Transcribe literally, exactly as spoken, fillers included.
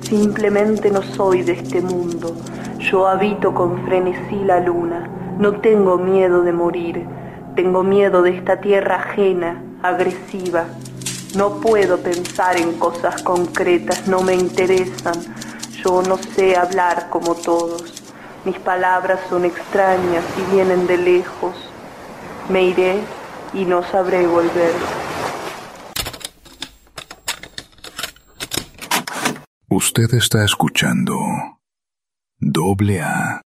Simplemente no soy de este mundo. Yo habito con frenesí la luna. No tengo miedo de morir. Tengo miedo de esta tierra ajena, agresiva. No puedo pensar en cosas concretas, no me interesan. Yo no sé hablar como todos. Mis palabras son extrañas y vienen de lejos. Me iré y no sabré volver. Usted está escuchando Doble A.